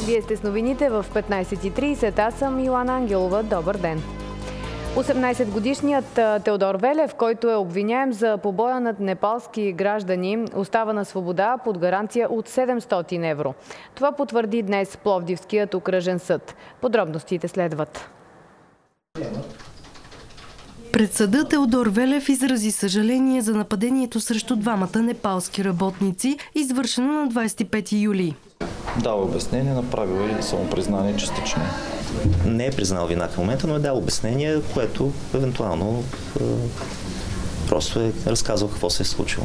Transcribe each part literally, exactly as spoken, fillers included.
Вие сте с новините в петнайсет и трийсет. Аз съм Йоана Ангелова. Добър ден! осемнайсетгодишният Теодор Велев, който е обвиняем за побоя над непалски граждани, остава на свобода под гаранция от седемстотин евро. Това потвърди днес Пловдивският окръжен съд. Подробностите следват. Пред съда Теодор Велев изрази съжаление за нападението срещу двамата непалски работници, извършено на двайсет и пети юли. Дава обяснение, направил и самопризнание частично. Не е признал вина към момента, но е дал обяснение, което евентуално е, просто е разказал какво се е случило.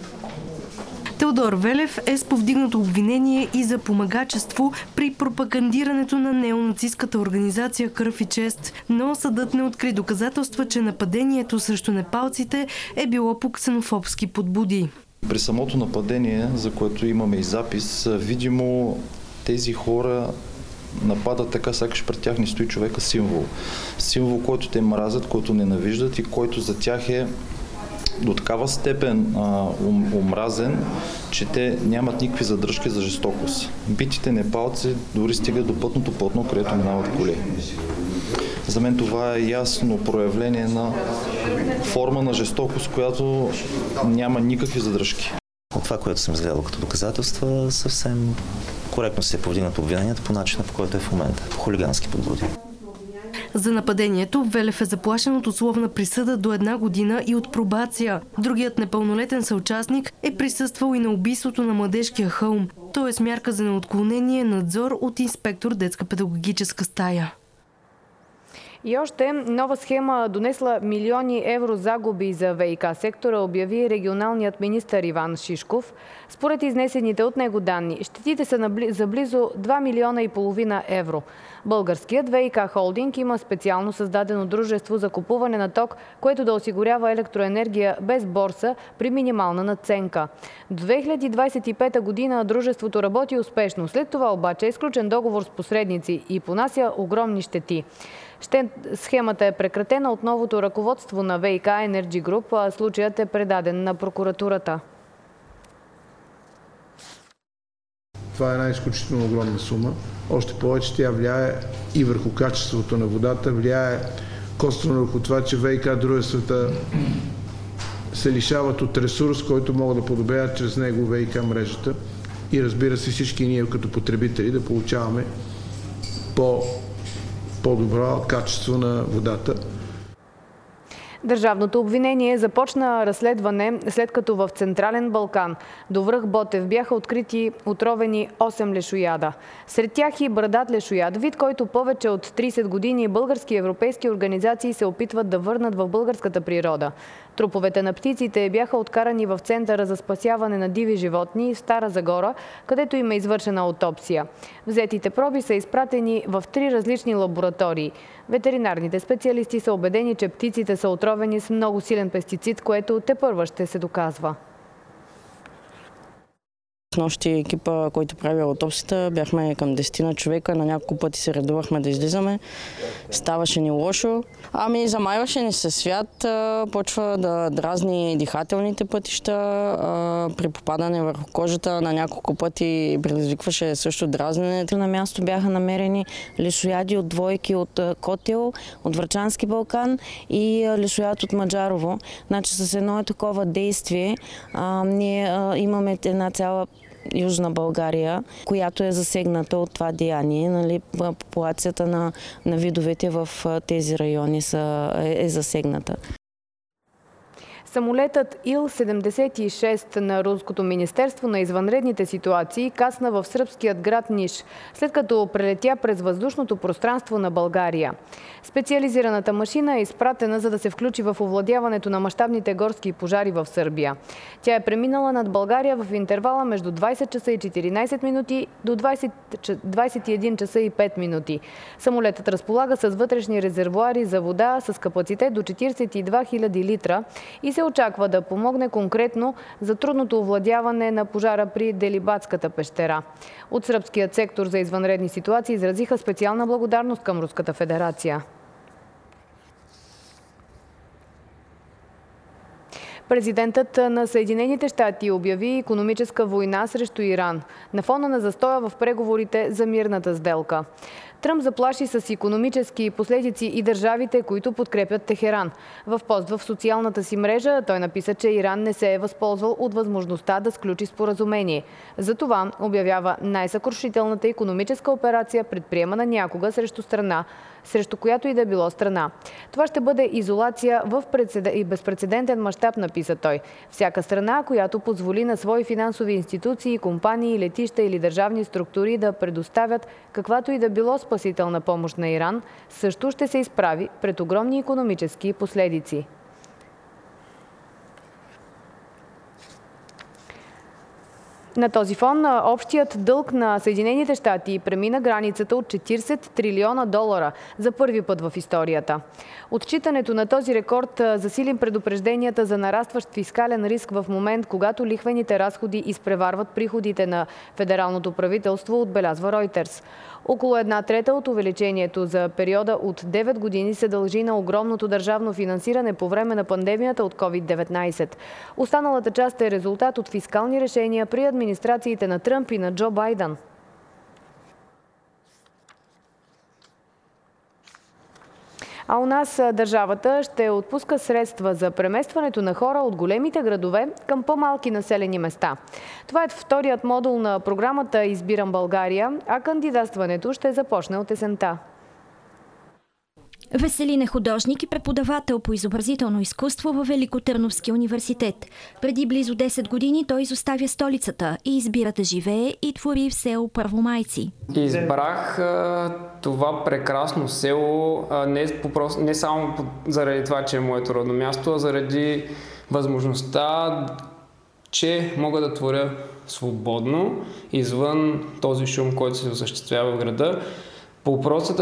Теодор Велев е с повдигнато обвинение и за помагачество при пропагандирането на неонацистката организация Кръв и чест, но съдът не откри доказателства, че нападението срещу непалците е било по ксенофобски подбуди. При самото нападение, за което имаме и запис, видимо тези хора нападат така, сякаш пред тях не стои човека символ. Символ, който те мразят, който ненавиждат и който за тях е до такава степен а, ум, омразен, че те нямат никакви задръжки за жестокост. Битите непалци дори стигат до пътното платно, където минават коли. За мен това е ясно проявление на форма на жестокост, която няма никакви задръжки. От това, което съм изгледал като доказателства, съвсем коректно се е повдигнат обвиненията по начина, по който е в момента. По хулигански подбуди. За нападението Велев е заплашен от условна присъда до една година и от пробация. Другият непълнолетен съучастник е присъствал и на убийството на младежкия хълм, т.е. мярка за неотклонение, надзор от инспектор детска педагогическа стая. И още нова схема, донесла милиони евро загуби за ВиК сектора, обяви регионалният министър Иван Шишков. Според изнесените от него данни, щетите са за близо два милиона и половина евро. Българският ВиК холдинг има специално създадено дружество за купуване на ток, което да осигурява електроенергия без борса при минимална надценка. До две хиляди двайсет и пета година дружеството работи успешно. След това обаче е сключен договор с посредници и понася огромни щети. Схемата е прекратена от новото ръководство на ВиК Energy Group, а случаят е предаден на прокуратурата. Това е една изключително огромна сума. Още повече тя влияе и върху качеството на водата, влияе косвено върху това, че ВиК дружествата се лишават от ресурс, който могат да подобряват чрез него ВиК мрежата. И разбира се, всички ние като потребители да получаваме по по-добро качество на водата. Държавното обвинение започна разследване, след като в Централен Балкан до връх Ботев бяха открити отровени осем лешояда. Сред тях и брадат лешояд, вид, който повече от трийсет години български и европейски организации се опитват да върнат в българската природа. Труповете на птиците бяха откарани в Центъра за спасяване на диви животни в Стара Загора, където им е извършена аутопсия. Взетите проби са изпратени в три различни лаборатории. Ветеринарните специалисти са убедени, че птиците са отровени с много силен пестицид, което тепърва ще се доказва. Нощи екипа, който прави аутопсията, бяхме към десетина човека, на няколко пъти се редувахме да излизаме. Ставаше ни лошо. Ами замайваше ни се свят, почва да дразни дихателните пътища, при попадане върху кожата на няколко пъти предизвикваше също дразнене. На място бяха намерени лешояди от двойки от Котел, от Врачански Балкан и лешояд от Маджарово. Значи с едно такова действие а, ние а, имаме една цяла Южна България, която е засегната от това деяние. Нали, популацията на, на видовете в тези райони са, е, е засегната. Самолетът Ил седемдесет и шест на Руското министерство на извънредните ситуации кацна в сръбският град Ниш, след като прелетя през въздушното пространство на България. Специализираната машина е изпратена, за да се включи в овладяването на мащабните горски пожари в Сърбия. Тя е преминала над България в интервала между двайсет часа и четиринайсет минути до двайсет и един часа и пет минути. Самолетът разполага с вътрешни резервоари за вода с капацитет до четирийсет и два хиляди литра и се очаква да помогне конкретно за трудното овладяване на пожара при Делибатската пещера. От сръбският сектор за извънредни ситуации изразиха специална благодарност към Руската федерация. Президентът на Съединените щати обяви икономическа война срещу Иран на фона на застоя в преговорите за мирната сделка. Тръмп заплаши с икономически последици и държавите, които подкрепят Техеран. В пост в социалната си мрежа той написа, че Иран не се е възползвал от възможността да сключи споразумение. Затова обявява най-съкрушителната икономическа операция, предприемана някога срещу страна, срещу която и да е било страна. Това ще бъде изолация в прецеден... и безпрецедентен мащаб, написа той. Всяка страна, която позволи на свои финансови институции, компании, летища или държавни структури да предоставят каквато и да било спасителна помощ на Иран, също ще се изправи пред огромни икономически последици. На този фон общият дълг на Съединените щати премина границата от четиридесет трилиона долара за първи път в историята. Отчитането на този рекорд засили предупрежденията за нарастващ фискален риск в момент, когато лихвените разходи изпреварват приходите на федералното правителство, отбелязва Reuters. Около една трета от увеличението за периода от девет години се дължи на огромното държавно финансиране по време на пандемията от ковид деветнайсет. Останалата част е резултат от фискални решения при администрациите на Тръмп и на Джо Байден. А у нас държавата ще отпуска средства за преместването на хора от големите градове към по-малки населени места. Това е вторият модул на програмата "Избирам България", а кандидатстването ще започне от есента. Веселин е художник и преподавател по изобразително изкуство във Великотърновския университет. Преди близо десет години той изоставя столицата и избира да живее и твори в село Първомайци. Избрах а, това прекрасно село а, не, попрост, не само заради това, че е моето родно място, а заради възможността, че мога да творя свободно, извън този шум, който се осъществява в града. По простата